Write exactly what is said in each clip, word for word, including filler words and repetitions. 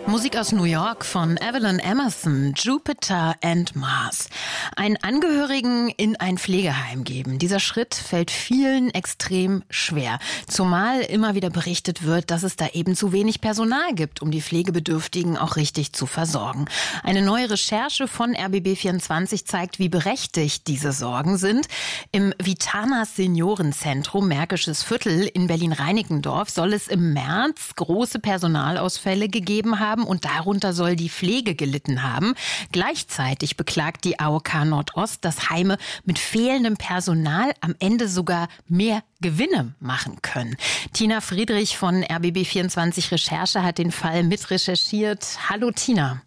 Musik aus New York von Evelyn Emerson, Jupiter and Mars. Einen Angehörigen in ein Pflegeheim geben. Dieser Schritt fällt vielen extrem schwer. Zumal immer wieder berichtet wird, dass es da eben zu wenig Personal gibt, um die Pflegebedürftigen auch richtig zu versorgen. Eine neue Recherche von R B B vierundzwanzig zeigt, wie berechtigt diese Sorgen sind. Im Vitanas Seniorenzentrum Märkisches Viertel in Berlin-Reinickendorf soll es im März große Personalausfälle gegeben haben. Und darunter soll die Pflege gelitten haben. Gleichzeitig beklagt die A O K Nordost, dass Heime mit fehlendem Personal am Ende sogar mehr Gewinne machen können. Tina Friedrich von R B B vierundzwanzig Recherche hat den Fall mitrecherchiert. Hallo Tina.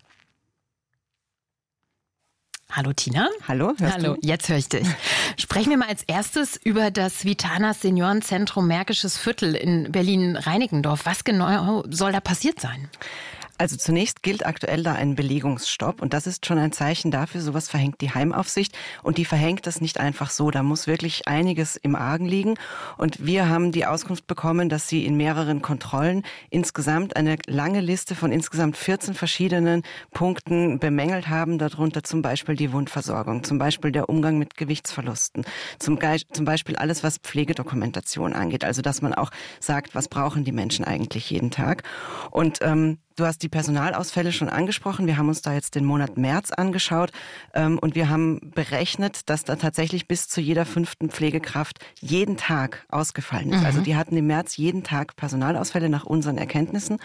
Hallo Tina. Hallo. Hallo, du? Jetzt höre ich dich. Sprechen wir mal als erstes über das Vitanas Seniorenzentrum Märkisches Viertel in Berlin-Reinickendorf. Was genau soll da passiert sein? Also zunächst gilt aktuell da ein Belegungsstopp und das ist schon ein Zeichen dafür, sowas verhängt die Heimaufsicht und die verhängt das nicht einfach so, da muss wirklich einiges im Argen liegen und wir haben die Auskunft bekommen, dass sie in mehreren Kontrollen insgesamt eine lange Liste von insgesamt vierzehn verschiedenen Punkten bemängelt haben, darunter zum Beispiel die Wundversorgung, zum Beispiel der Umgang mit Gewichtsverlusten, zum, Ge- zum Beispiel alles, was Pflegedokumentation angeht, also dass man auch sagt, was brauchen die Menschen eigentlich jeden Tag und ähm, du hast die Personalausfälle schon angesprochen. Wir haben uns da jetzt den Monat März angeschaut ähm, und wir haben berechnet, dass da tatsächlich bis zu jeder fünften Pflegekraft jeden Tag ausgefallen ist. Mhm. Also die hatten im März jeden Tag Personalausfälle nach unseren Erkenntnissen.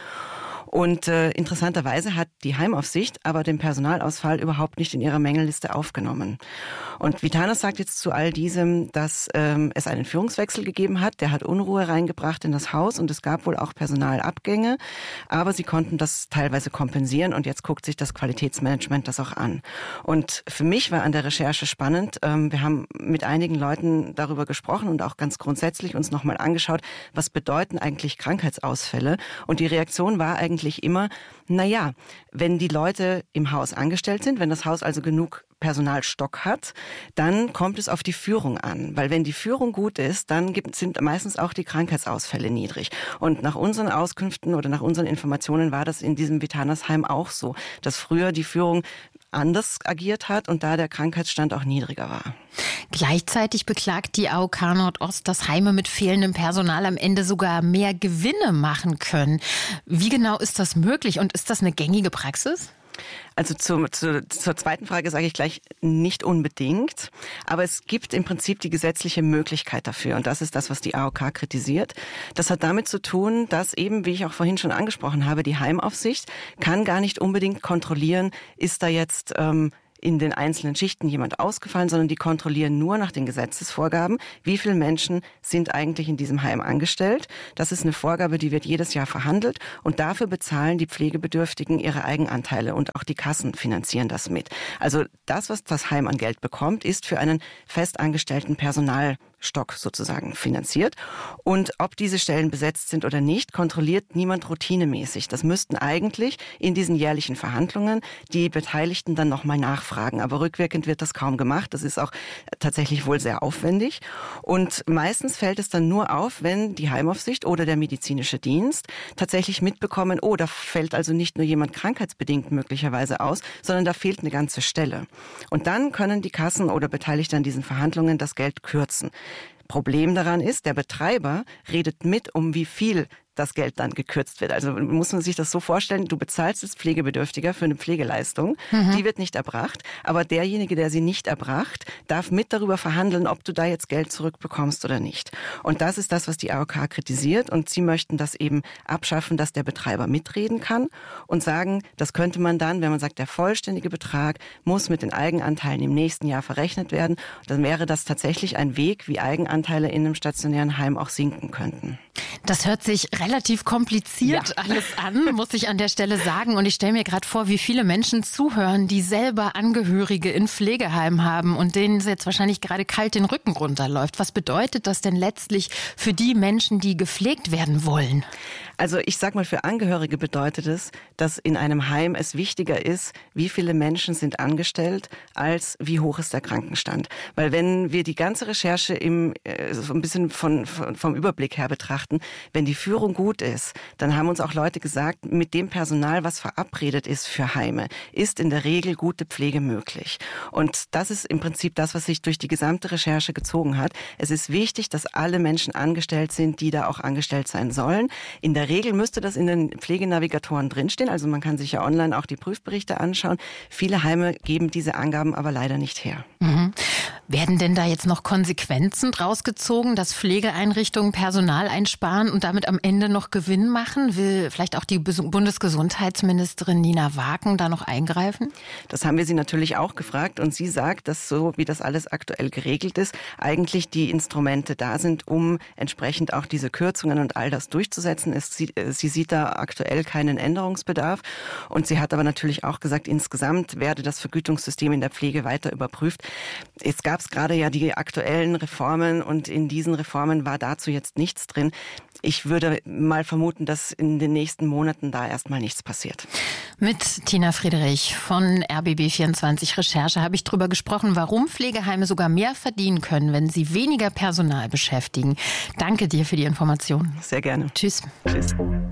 Und äh, interessanterweise hat die Heimaufsicht aber den Personalausfall überhaupt nicht in ihrer Mängelliste aufgenommen. Und Vitanas sagt jetzt zu all diesem, dass ähm, es einen Führungswechsel gegeben hat. Der hat Unruhe reingebracht in das Haus und es gab wohl auch Personalabgänge. Aber sie konnten das teilweise kompensieren und jetzt guckt sich das Qualitätsmanagement das auch an. Und für mich war an der Recherche spannend. Ähm, wir haben mit einigen Leuten darüber gesprochen und auch ganz grundsätzlich uns nochmal angeschaut, was bedeuten eigentlich Krankheitsausfälle. Und die Reaktion war eigentlich immer, naja, wenn die Leute im Haus angestellt sind, wenn das Haus also genug Personalstock hat, dann kommt es auf die Führung an. Weil wenn die Führung gut ist, dann gibt, sind meistens auch die Krankheitsausfälle niedrig. Und nach unseren Auskünften oder nach unseren Informationen war das in diesem Vitanas-Heim auch so, dass früher die Führung anders agiert hat und da der Krankheitsstand auch niedriger war. Gleichzeitig beklagt die A O K Nordost, dass Heime mit fehlendem Personal am Ende sogar mehr Gewinne machen können. Wie genau ist das möglich und ist das eine gängige Praxis? Also zu, zu, zur zweiten Frage sage ich gleich nicht unbedingt, aber es gibt im Prinzip die gesetzliche Möglichkeit dafür und das ist das, was die A O K kritisiert. Das hat damit zu tun, dass eben, wie ich auch vorhin schon angesprochen habe, die Heimaufsicht kann gar nicht unbedingt kontrollieren, ist da jetzt ähm, in den einzelnen Schichten jemand ausgefallen, sondern die kontrollieren nur nach den Gesetzesvorgaben, wie viele Menschen sind eigentlich in diesem Heim angestellt. Das ist eine Vorgabe, die wird jedes Jahr verhandelt und dafür bezahlen die Pflegebedürftigen ihre Eigenanteile und auch die Kassen finanzieren das mit. Also das, was das Heim an Geld bekommt, ist für einen festangestellten Personalstock sozusagen finanziert. Und ob diese Stellen besetzt sind oder nicht, kontrolliert niemand routinemäßig. Das müssten eigentlich in diesen jährlichen Verhandlungen die Beteiligten dann nochmal nachfragen. Aber rückwirkend wird das kaum gemacht. Das ist auch tatsächlich wohl sehr aufwendig. Und meistens fällt es dann nur auf, wenn die Heimaufsicht oder der medizinische Dienst tatsächlich mitbekommen, oh, da fällt also nicht nur jemand krankheitsbedingt möglicherweise aus, sondern da fehlt eine ganze Stelle. Und dann können die Kassen oder Beteiligte an diesen Verhandlungen das Geld kürzen. Problem daran ist, der Betreiber redet mit, um wie viel das Geld dann gekürzt wird. Also muss man sich das so vorstellen, du bezahlst als Pflegebedürftiger für eine Pflegeleistung, mhm. die wird nicht erbracht, aber derjenige, der sie nicht erbracht, darf mit darüber verhandeln, ob du da jetzt Geld zurückbekommst oder nicht. Und das ist das, was die A O K kritisiert und sie möchten das eben abschaffen, dass der Betreiber mitreden kann und sagen, das könnte man dann, wenn man sagt, der vollständige Betrag muss mit den Eigenanteilen im nächsten Jahr verrechnet werden, dann wäre das tatsächlich ein Weg, wie Eigenanteile in einem stationären Heim auch sinken könnten. Das hört sich relativ kompliziert ja. alles an, muss ich an der Stelle sagen. Und ich stelle mir gerade vor, wie viele Menschen zuhören, die selber Angehörige in Pflegeheimen haben und denen jetzt wahrscheinlich gerade kalt den Rücken runterläuft. Was bedeutet das denn letztlich für die Menschen, die gepflegt werden wollen? Also ich sag mal, für Angehörige bedeutet es, dass in einem Heim es wichtiger ist, wie viele Menschen sind angestellt, als wie hoch ist der Krankenstand. Weil wenn wir die ganze Recherche im, so ein bisschen von, von, vom Überblick her betrachten, wenn die Führung schon gut ist, dann haben uns auch Leute gesagt, mit dem Personal, was verabredet ist für Heime, ist in der Regel gute Pflege möglich. Und das ist im Prinzip das, was sich durch die gesamte Recherche gezogen hat. Es ist wichtig, dass alle Menschen angestellt sind, die da auch angestellt sein sollen. In der Regel müsste das in den Pflegenavigatoren drinstehen. Also man kann sich ja online auch die Prüfberichte anschauen. Viele Heime geben diese Angaben aber leider nicht her. Mhm. Werden denn da jetzt noch Konsequenzen draus gezogen, dass Pflegeeinrichtungen Personal einsparen und damit am Ende noch Gewinn machen? Will vielleicht auch die Bundesgesundheitsministerin Nina Wagen da noch eingreifen? Das haben wir sie natürlich auch gefragt und sie sagt, dass so wie das alles aktuell geregelt ist, eigentlich die Instrumente da sind, um entsprechend auch diese Kürzungen und all das durchzusetzen. Es, sie, sie sieht da aktuell keinen Änderungsbedarf und sie hat aber natürlich auch gesagt, insgesamt werde das Vergütungssystem in der Pflege weiter überprüft. Es gab es gerade ja die aktuellen Reformen und in diesen Reformen war dazu jetzt nichts drin. Ich würde mal vermuten, dass in den nächsten Monaten da erstmal nichts passiert. Mit Tina Friedrich von R B B vierundzwanzig Recherche habe ich darüber gesprochen, warum Pflegeheime sogar mehr verdienen können, wenn sie weniger Personal beschäftigen. Danke dir für die Information. Sehr gerne. Tschüss. Tschüss.